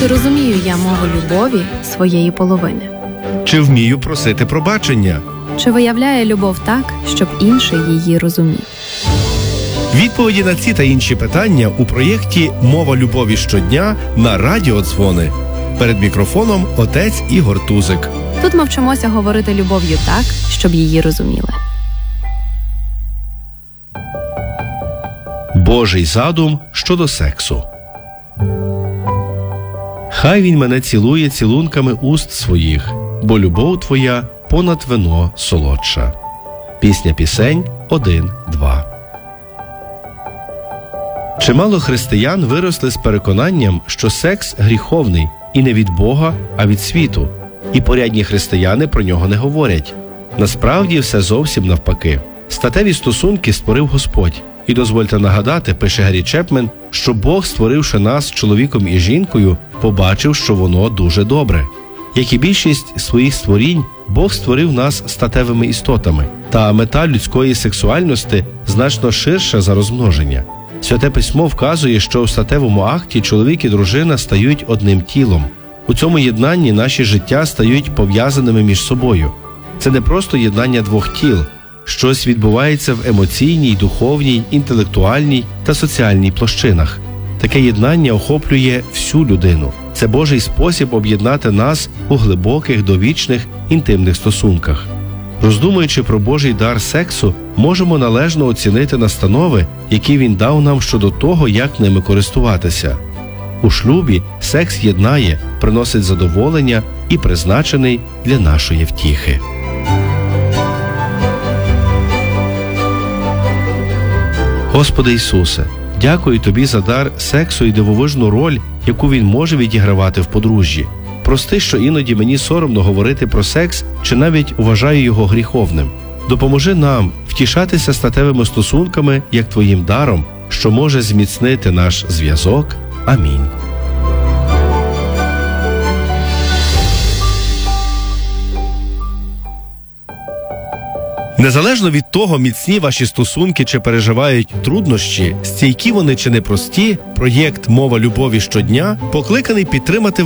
Чи розумію я мову любові своєї половини? Чи вмію просити пробачення? Чи виявляє любов так, щоб інший її розумів? Відповіді на ці та інші питання у проєкті «Мова любові щодня» на Радіо Дзвони. Перед мікрофоном отець Ігор Тузик. Тут ми вчимося говорити любов'ю так, щоб її розуміли. Божий задум щодо сексу. Хай він мене цілує цілунками уст своїх, бо любов твоя понад вино солодша. Пісня пісень 1-2. Чимало християн виросли з переконанням, що секс гріховний і не від Бога, а від світу. І порядні християни про нього не говорять. Насправді все зовсім навпаки. Статеві стосунки створив Господь. І дозвольте нагадати, пише Гаррі Чепмен, що Бог, створивши нас чоловіком і жінкою, побачив, що воно дуже добре. Як і більшість своїх створінь, Бог створив нас статевими істотами, та мета людської сексуальності значно ширша за розмноження. Святе Письмо вказує, що у статевому акті чоловік і дружина стають одним тілом. У цьому єднанні наші життя стають пов'язаними між собою. Це не просто єднання двох тіл. Щось відбувається в емоційній, духовній, інтелектуальній та соціальній площинах. Таке єднання охоплює всю людину. Це Божий спосіб об'єднати нас у глибоких, довічних, інтимних стосунках. Роздумуючи про Божий дар сексу, можемо належно оцінити настанови, які Він дав нам щодо того, як ними користуватися. У шлюбі секс єднає, приносить задоволення і призначений для нашої втіхи. Господи Ісусе, дякую Тобі за дар сексу і дивовижну роль, яку він може відігравати в подружжі. Прости, що іноді мені соромно говорити про секс чи навіть вважаю його гріховним. Допоможи нам втішатися статевими стосунками як Твоїм даром, що може зміцнити наш зв'язок. Амінь. Незалежно від того, міцні ваші стосунки чи переживають труднощі, стійкі вони чи непрості, проєкт «Мова любові щодня» покликаний підтримати